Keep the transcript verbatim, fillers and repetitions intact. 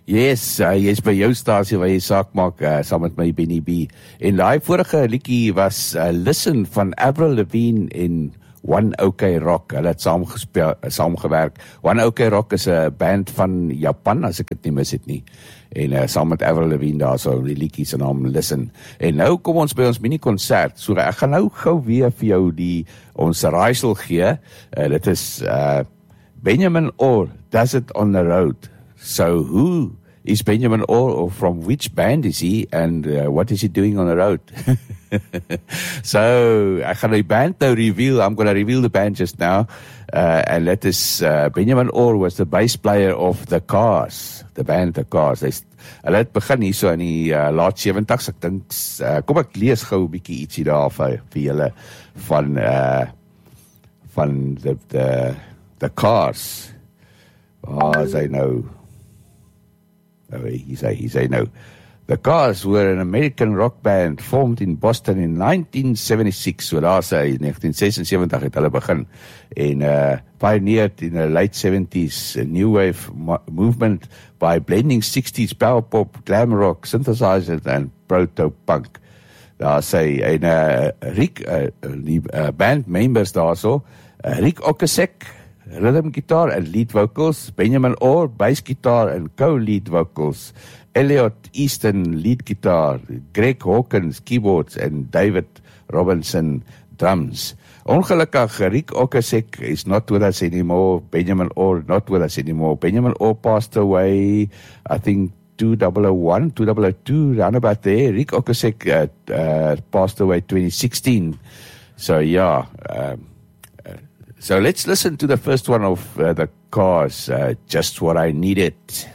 Yes, uh, jy is by jou stasie waar jy saak maak, uh, saam met my Benny B. En die vorige liedjie was uh, Listen van Avril Lavigne en One OK Rock. Hulle het saam gespeel, saamgewerk. One OK Rock is 'n band van Japan, as ek dit nie mis het nie. En uh, saam met Avril Lavigne daar so die liedjie se naam Listen. En nou kom ons by ons mini-konsert. So ek gaan nou gou weer vir jou die ons raaisel gee. Uh, dit is uh, Benjamin Orr, Does It on the Road. So who is Benjamin Orr, or from which band is he, and uh, what is he doing on the road? So, ek gaan die band nou reveal, I'm going to reveal the band just now, uh, and that is, uh, Benjamin Orr was the bass player of The Cars, the band The Cars. Hulle het begin hier so in die uh, laat seventies, ek dink, uh, kom ek lees gauw 'n bietjie ietsie daar vir, vir julle van, uh, van the, the, the Cars. Waar is hy nou? Oh, he say, he say no. The Cars were an American rock band formed in Boston in nineteen seventy-six. So daar sê, nineteen seventy-six het hulle begin. En uh, pioneered in the late seventies a new wave mo- movement by blending sixties power pop, glam rock, synthesizers and proto-punk. Daar sê, en uh, Rick, uh, die uh, band members daar so, uh, Rick Ocasek, rhythm guitar and lead vocals, Benjamin Orr, bass guitar and co-lead vocals, Elliot Easton, lead guitar, Greg Hawkins, keyboards, and David Robinson, drums. Ongelukkig, Rick Ocasek is not with us anymore, Benjamin Orr not with us anymore. Benjamin Orr passed away, I think, two thousand one, two thousand two, round about there. Rick Ocasek uh, uh, passed away twenty sixteen. So, yeah, um, So let's listen to the first one of uh, the Cars, uh, Just What I Needed.